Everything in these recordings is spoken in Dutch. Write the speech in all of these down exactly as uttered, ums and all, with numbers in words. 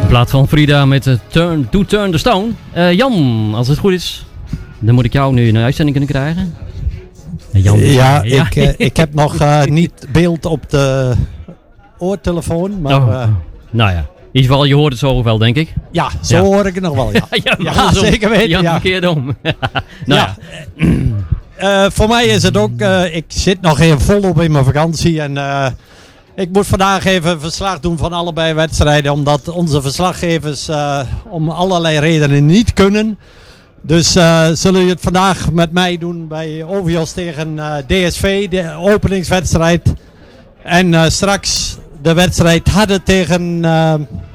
In plaats van Frida met uh, turn, To Turn the Stone. Uh, Jan, als het goed is, dan moet ik jou nu in een uitzending kunnen krijgen. Jan, ja, ja. Ik, uh, ik heb nog uh, niet beeld op de oortelefoon. Maar, oh. uh, nou ja, in ieder geval, je hoort het zo wel, denk ik. Ja, zo ja. hoor ik het nog wel. Ja, ja, ja zeker weten. Jan ja. verkeerd om. nou ja. ja. Uh, voor mij is het ook, uh, ik zit nog even volop in mijn vakantie en uh, ik moet vandaag even verslag doen van allebei wedstrijden, omdat onze verslaggevers uh, om allerlei redenen niet kunnen. Dus uh, zullen jullie het vandaag met mij doen bij O V O S tegen uh, D S V, de openingswedstrijd. En uh, straks de wedstrijd Hadden tegen, uh,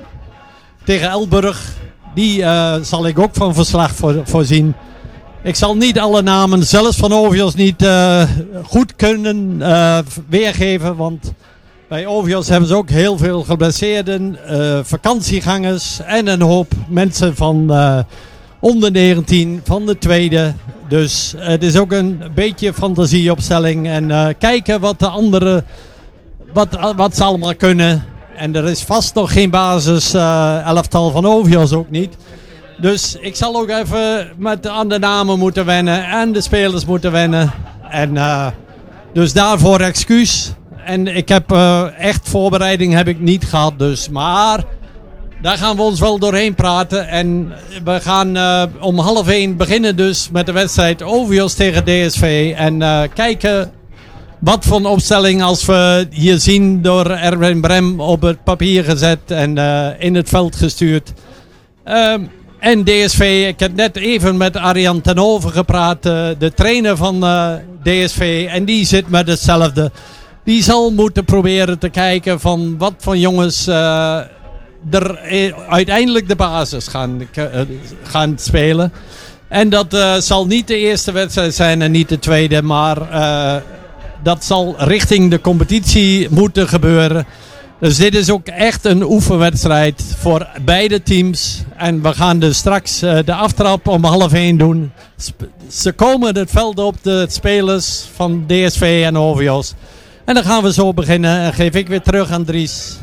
tegen Elburg. Die uh, zal ik ook van verslag voor, voorzien. Ik zal niet alle namen, zelfs van O V O S, niet uh, goed kunnen uh, weergeven. Want bij O V O S hebben ze ook heel veel geblesseerden, uh, vakantiegangers en een hoop mensen van uh, onder negentien, van de tweede. Dus uh, het is ook een beetje fantasieopstelling. En uh, kijken wat de anderen, wat, wat ze allemaal kunnen. En er is vast nog geen basis uh, elftal van O V O S ook niet. Dus ik zal ook even met aan de namen moeten wennen en de spelers moeten wennen. En uh, dus daarvoor excuus. En ik heb uh, echt voorbereiding heb ik niet gehad dus. Maar daar gaan we ons wel doorheen praten. En we gaan uh, om half één beginnen dus met de wedstrijd O V O S tegen D S V. En uh, kijken wat voor een opstelling als we hier zien door Erwin Brem op het papier gezet en uh, in het veld gestuurd. Um, En D S V, ik heb net even met Arjan ten Hove gepraat, uh, de trainer van uh, D S V. En die zit met hetzelfde. Die zal moeten proberen te kijken van wat voor jongens uh, er e- uiteindelijk de basis gaan, uh, gaan spelen. En dat uh, zal niet de eerste wedstrijd zijn en niet de tweede. Maar uh, dat zal richting de competitie moeten gebeuren. Dus dit is ook echt een oefenwedstrijd voor beide teams. En we gaan dus straks uh, de aftrap om half één doen. Sp- ze komen het veld op, de spelers van D S V en O V O S. En dan gaan we zo beginnen. En geef ik weer terug aan Dries.